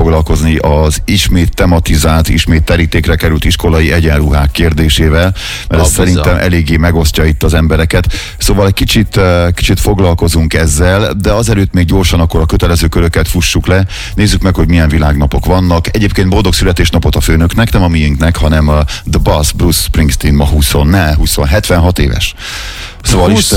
foglalkozni az ismét tematizált, ismét terítékre került iskolai egyenruhák kérdésével, mert ez szerintem eléggé megosztja itt az embereket. Szóval egy kicsit foglalkozunk ezzel, de azelőtt még gyorsan akkor a kötelező köröket fussuk le. Nézzük meg, hogy milyen világnapok vannak. Egyébként boldog születésnapot a főnöknek, nem a miénknek, hanem a The Boss, Bruce Springsteen ma 76 éves. Szóval 20.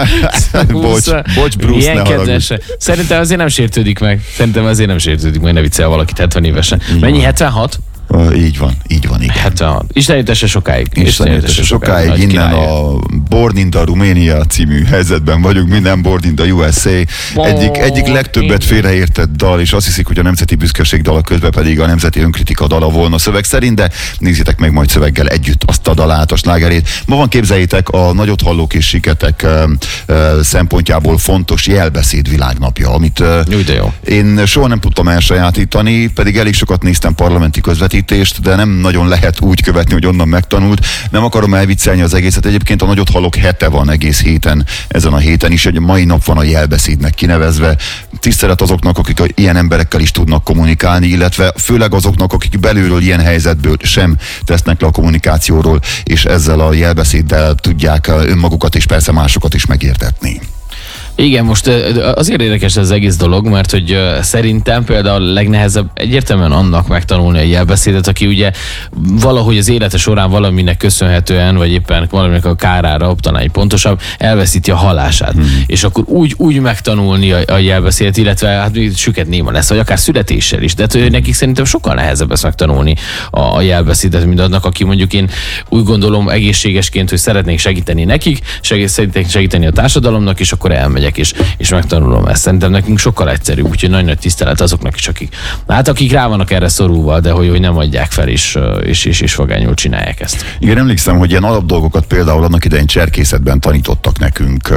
Bocs, Bruce, ne haragudj. Szerintem azért nem sértődik meg. Ne viccelj valakit 70 évesen. Mennyi, 76? Így van, igen. Hát Isten jöttesse sokáig. Innen a Born in the Romania című helyzetben vagyunk, minden Born in the USA. Egyik legtöbbet félreértett dal, és azt hiszik, hogy a nemzeti büszkeség dala közben pedig a nemzeti önkritika dala volna szöveg szerint, de nézzétek meg majd szöveggel együtt azt a dalát, a slágerét. Ma van, képzeljétek, a nagyot hallók és siketek szempontjából fontos jelbeszéd világnapja, amit én soha nem tudtam elsajátítani, pedig elég sokat néztem parlamenti közvetítést, de nem nagyon lehet úgy követni, hogy onnan megtanult. Nem akarom elviccelni az egészet. Egyébként a nagyot hallók hete van egész héten, ezen a héten is. Egy mai nap van a jelbeszédnek kinevezve. Tisztelet azoknak, akik ilyen emberekkel is tudnak kommunikálni, illetve főleg azoknak, akik belülről ilyen helyzetből sem tesznek le a kommunikációról, és ezzel a jelbeszéddel tudják önmagukat és persze másokat is megértetni. Igen, most azért érdekes ez az egész dolog, mert hogy szerintem például a legnehezebb egyértelműen annak megtanulni a jelbeszédet, aki ugye valahogy az élete során valaminek köszönhetően, vagy éppen valaminek a kárára, talán pontosabb, elveszíti a hallását. És akkor úgy megtanulni a jelbeszédet, illetve hát süket néma lesz, vagy akár születéssel is. De hát nekik szerintem sokkal nehezebb ezt megtanulni a jelbeszédet, mint annak, aki mondjuk én úgy gondolom egészségesként, hogy szeretnék segíteni nekik, szeretnék segíteni a társadalomnak, és akkor elmegyek és megtanulom ezt. Szerintem nekünk sokkal egyszerűbb, úgyhogy nagy tisztelet azoknak is, akik rá vannak erre szorulva, de hogy nem adják fel, és vagányul csinálják ezt. Igen, emlékszem, hogy ilyen alapdolgokat például annak idején cserkészetben tanítottak nekünk.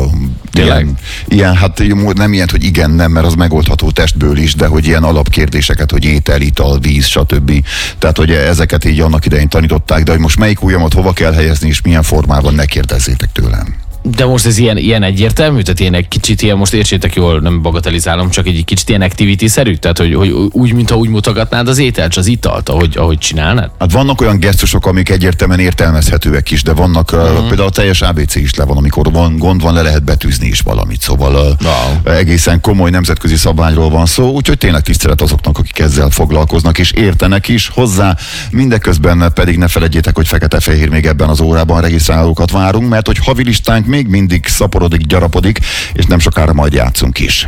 Ilyen, hát nem ilyen, hogy igen, nem, mert az megoldható testből is, de hogy ilyen alapkérdéseket, hogy étel, ital, víz, stb. Tehát, hogy ezeket így annak idején tanították, de hogy most melyik ujjamat hova kell helyezni, és milyen formában, ne kérdezzétek tőlem. De most ez ilyen egyértelmű? Tehát én egy kicsit ilyen, most értsétek jól, nem bagatelizálom, csak egy kicsit ilyen activity-szerű? Tehát, hogy úgy, mintha úgy mutogatnád az ételt, az italt, ahogy csinálnád? Hát vannak olyan gesztusok, amik egyértelműen értelmezhetőek is, de vannak például a teljes ABC is le van, amikor gond van, le lehet betűzni is valamit. Szóval egészen komoly nemzetközi szabványról van szó, úgyhogy tényleg tisztelet azoknak, akik ezzel foglalkoznak és értenek is hozzá. Mindeközben pedig ne feledjétek, hogy fekete-fehér még ebben az órában regisztrálókat várunk, mert hogy havilistánk még mindig szaporodik, gyarapodik, és nem sokára majd játszunk is.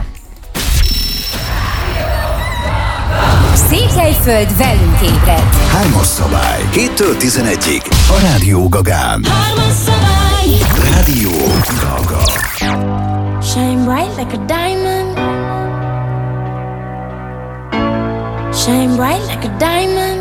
Székelyföld velünk ébred. 3-as szabály. 7-től 11-ig. A Rádió Gagán. 3-as szabály. Rádió Gaga. Shine bright like a diamond. Shine bright like a diamond.